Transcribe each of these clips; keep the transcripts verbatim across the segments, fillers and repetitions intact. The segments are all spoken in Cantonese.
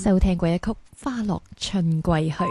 收聽過一曲《花落春歸去》。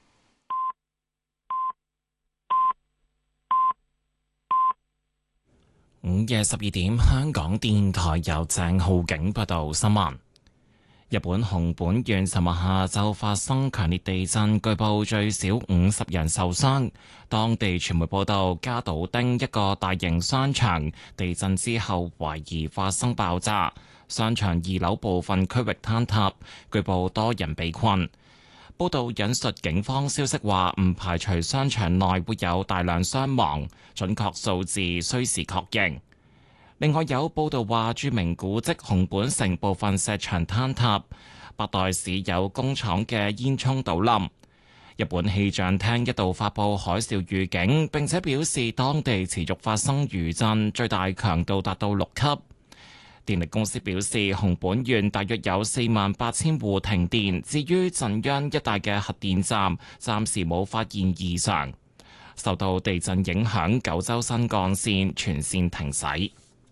午夜十二點，香港電台由鄭浩景報道新聞。日本熊本縣尋日下晝發生強烈地震，據報最少五十人受傷。當地傳媒報道，加島町一個大型商場地震之後懷疑發生爆炸，商場二樓部分區域坍塌，據報多人被困。報道引述警方消息話，唔排除商場內會有大量傷亡，準確數字需時確認。另外有報道話，著名古蹟熊本城部分石牆坍塌，白代市有工廠嘅煙囪倒冧。日本氣象廳一度發布海嘯預警，並且表示當地持續發生餘震，最大強度達到六級。電力公司表示，熊本縣大約有四萬八千戶停電，至於震央一帶嘅核電站，暫時冇發現異常。受到地震影響，九州新幹線全線停駛。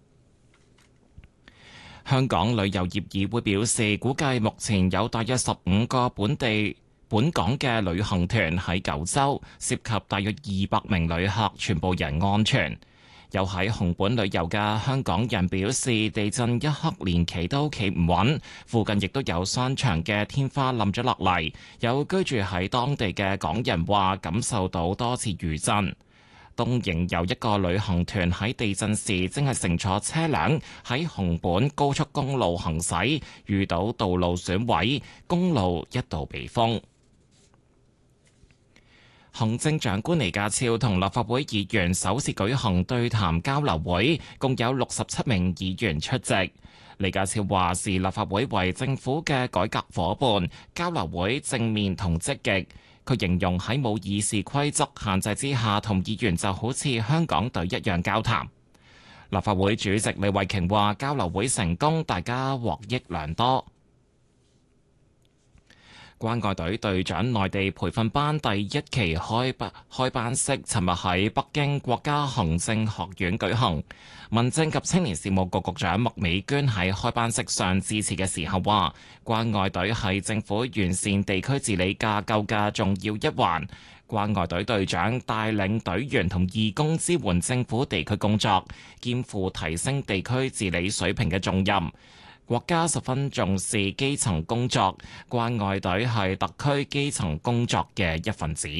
香港旅遊業議會表示，估計目前有大約十五個本地本港嘅旅行團喺九州，涉及大約二百名旅客，全部人安全。有喺熊本旅遊嘅香港人表示，地震一刻連企都企唔穩，附近亦都有商場嘅天花冧咗落嚟。有居住喺當地嘅港人話，感受到多次餘震。東瀛有一個旅行團喺地震時正係乘坐車輛喺熊本高速公路行駛，遇到道路損毀，公路一度被封。行政長官李家超同立法會議員首次舉行對談交流會，共有六十七名議員出席。李家超話視立法會為政府嘅改革夥伴，交流會正面同積極。佢形容喺冇議事規則限制之下，同議員就好似香港隊一樣交談。立法會主席李慧瓊話交流會成功，大家獲益良多。關愛隊隊長內地培訓班第一期開班開班式，尋日喺北京國家行政學院舉行。民政及青年事務局局長麥美娟喺開班式上致辭嘅時候話，關愛隊係政府完善地區治理架構嘅重要一環。關愛隊隊長帶領隊員同義工支援政府地區工作，肩負提升地區治理水平嘅重任。國家十分重視基層工作，關愛隊係特區基層工作嘅一份子。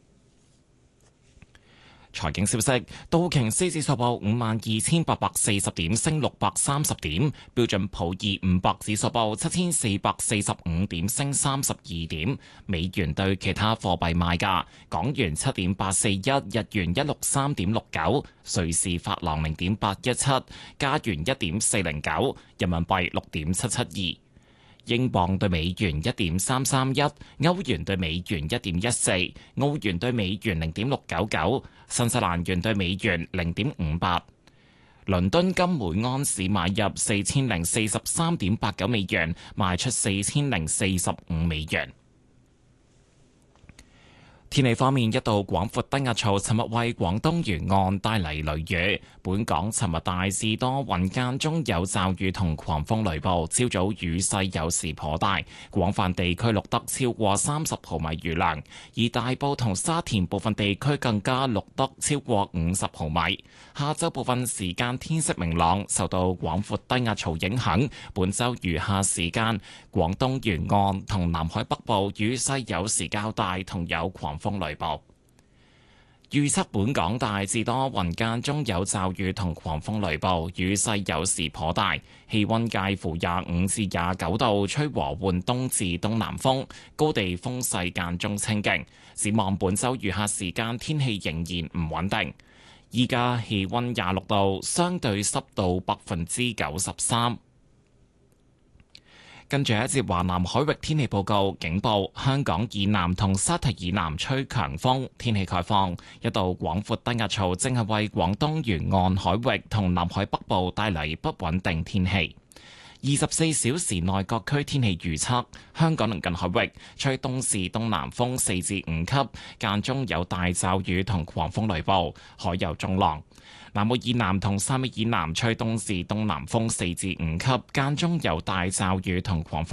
財經消息，道瓊斯指數報五萬二千八百四十點，升六百三十點；標準普爾五百指數報七千四百四十五點，升三十二點。美元對其他貨幣賣價：港元七點八四一，日元一六三點六九，瑞士法郎零點八一七，加元一點四零九，人民幣六點七七二。英鎊對美元一點三三一，歐元對美元一點一四，澳元對美元零點六九九，新西蘭元對美元零點五八。倫敦金每安士買入四千零四十三點八九美元，賣出四千零四十五美元。天氣方面，一道廣闊低壓槽尋日為廣東沿岸帶嚟雷雨。本港尋日大致多雲間中有驟雨同狂風雷暴，朝早雨勢有時頗大，廣泛地區錄得超過三十毫米雨量，而大埔同沙田部分地區更加錄得超過五十毫米。下晝部分時間天色明朗，受到廣闊低壓槽影響，本週餘下時間廣東沿岸同南海北部雨勢有時較大，同有狂風雷暴。預測本港大致多雲間中有驟雨同狂風雷暴，雨勢有時頗大，氣溫介乎廿五至廿九度，吹和緩東至東南風，高地風勢間中清勁。展望本週餘下時間天氣仍然唔穩定。依家氣溫廿六度，相對濕度百分之九十三。跟住一節華南海域天氣報告，警報：香港以南同沙堤以南吹強風，天氣概況。一道廣闊低壓槽正係為廣東沿岸海域同南海北部帶嚟不穩定天氣。二十四小時內各區天氣預測：香港鄰近海域吹東至東南風四至五級，間中有大驟雨同狂風雷暴，海有中浪。南澳以南同汕尾以南吹東至東南風四至五級，間中有大驟雨同狂風。